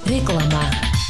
რეკლამა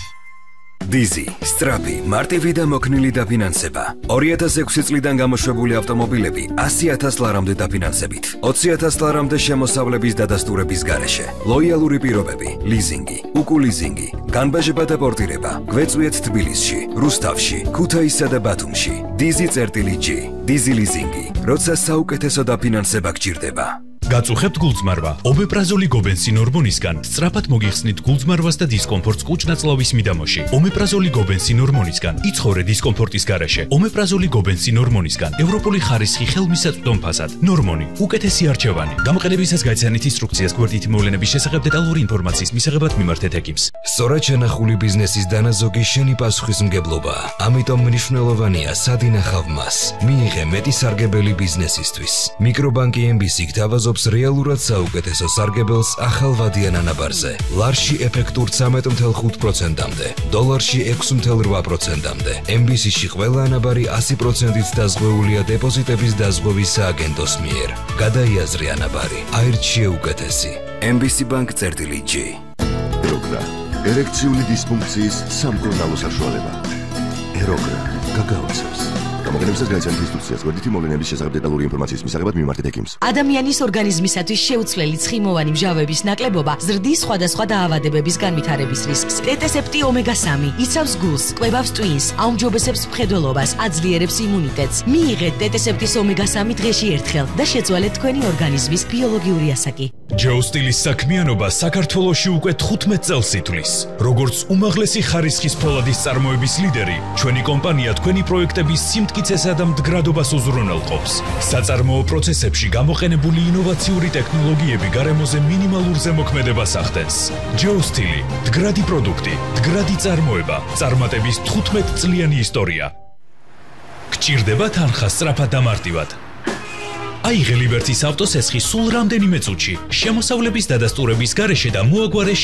Dizzy, სწრაფი, მარტივი და მოქნილი დაფინანსება. 2006 წლიდან გამოშვებული ავტომობილები 100,000 ლარამდე დაფინანსებით. 20,000 ლარამდე შემოსავლების დადასტურების გარეშე. ლოიალური პირობები, ლიზინგი, უკულიზინგი, განბაჟება და პორტირება. გვეწვიეთ თბილისში, რუსთავში, ქუთაისსა და ბათუმში. Dizzy.G, Dizzy ლიზინგი. როცა საუკეთესო დაფინანსება გჭირდება. გაწუხებთ გულწმარვა. ომეპრაზოლი გობენსინ ჰორმონისგან სწრაფად მოგიხსნით გულწმარვას და დისკომფორტს კუჭ-ნაწლავის მიდამოში. ომეპრაზოლი გობენსინ ჰორმონისგან იცხოვრე დისკომფორტის გარეშე. ომეპრაზოლი გობენსინ ჰორმონისგან ევროპული ხარისხი ხელმისაწვდომ ფასად. ნორმონი, უკეთესი არჩევანი. გამოყენებისას გაიცანით ინსტრუქციას გვერდითი მოვლენების შესახებ დეტალური ინფორმაციის მისაღებად მიმართეთ ექიმს. სწორად შენახული ბიზნესის დანაზოგი შენი პასუხისმგებლობაა. ამიტომ მნიშვნელოვანია სად ინახავ მას. მიიღე მეტი სარგებელი ბიზნესისთვის. მიკრობანკი MBC გთავაზობს რეალურად საუკეთესო სარგებელს ახალ ვადიან ანაბარზე. ლარში ეფექტურ 13.5%-მდე, დოლარში 6.8%-მდე. MBC-ში ყველა ანაბარი 100%-ით დაზღვეულია დეპოზიტების დაზღვევის სააგენტოს მიერ. გადაიაზრე ანაბარი, აირჩიე უკეთესი. MBC.G. ეროგრა, ერექციული დისფუნქციის სამკურნალო საშუალება. ეროგრა, გაგაოცებს. გამოყენებისას გაიცანით ინსტრუქციას გვერდითი მოვლენების შესახებ დეტალური ინფორმაციის მისაღებად მიმართეთ ექიმს. ადამიანის ორგანიზმისათვის შეუცვლელი ცხიმოვანი მჟავების ნაკლებობა ზრდის სხვადასხვა დაავადებების განვითარების რისკს. ტეტესეპტი ომეგა-3 იცავს გულს, კვებავს ტვინს, აუმჯობესებს მხედველობას, აძლიერებს იმუნიტეტს. მიიღეთ ტეტესეპტის ომეგა-3 დღეში ერთხელ და შეცვალეთ თქვენი ორგანიზმის ბიოლოგიური ასაკი. ჯოუსტილის საქმიანობა საქართველოში უკვე 15 წელს ითვლის. როგორც უმაღლესი ხარისხის ფოლადის წარმოების ლიდერი, ჩვენი კომპანია თქვენი პროექტების სიმტკიცესა და მდგრადობას უზრუნველყოფს. საწარმოო პროცესებში გამოყენებული ინოვაციური ტექნოლოგიები გარემოზე მინიმალურ ზემოქმედებას ახდენს. ჯოუსტილი, მდგრადი პროდუქტი, მდგრადი წარმოება, წარმატების 15 წლიანი ისტორია. გჭირდება თანხა სწრაფად და მარტივად. აიღე ლიბერტის ავტოსესხი სულ რამდენიმე წუთში. შემოსავლების დადასტურების გარეშე და მოაგვარე